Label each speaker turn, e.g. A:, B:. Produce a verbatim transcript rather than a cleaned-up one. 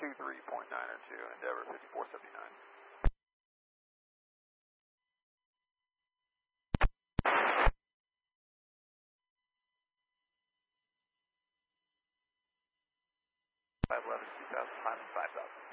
A: two three point nine oh two, Endeavor fifty-four seventy-nine. five eleven, two thousand, five thousand.